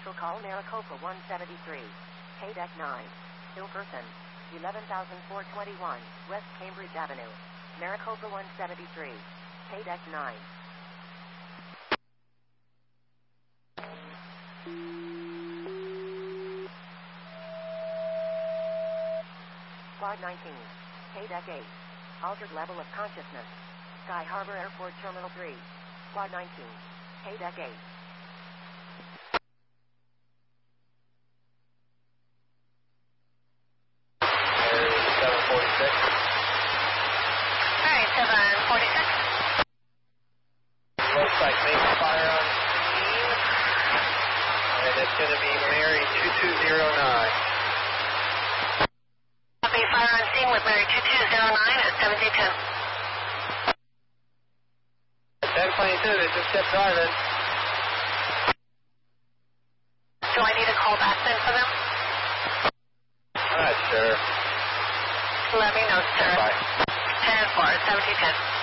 Commercial call Maricopa 173. KDEC 9. Ill person. 11,421 West Cambridge Avenue. Maricopa 173. KDEC 9. Quad 19. KDEC 8. Altered level of consciousness. Sky Harbor Airport Terminal 3. Quad 19. KDEC 8. Alright, 746. Looks like making fire on scene. And it's going to be Mary 2209. Copy, fire on scene with Mary 2209 at 1710. 1022, they just kept driving. Do I need a call back then for them? Not sure. Let me know, sir. Bye. 10-4, 1710.